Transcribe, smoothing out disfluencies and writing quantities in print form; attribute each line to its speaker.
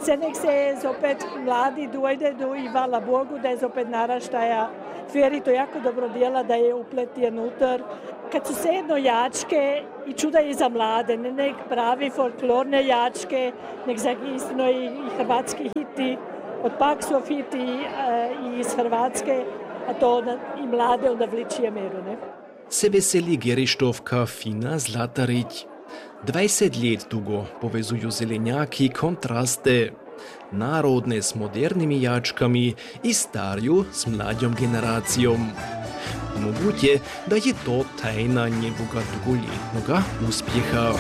Speaker 1: se nek se opet mladi dojdu i hvala Bogu da je opet naraštaja Feri to jako dobro djela da je upleti unutar. Kad su se jedno jačke i čuda i za mlade, ne nek pravi folklorne jačke, nek za istino i hrvatski hiti, od Paksov hiti i iz Hrvatske, a to onda, i mlade onda vličije meru, ne?
Speaker 2: Se veseli Gerištovka Fina Zlatarić. 20 let dugo povezuju zelenjaki kontraste. Narodne s modernimi jačkami i starju s mladjom generacijom. Moguće da je to tajna njegoga dugoletnoga uspjeha.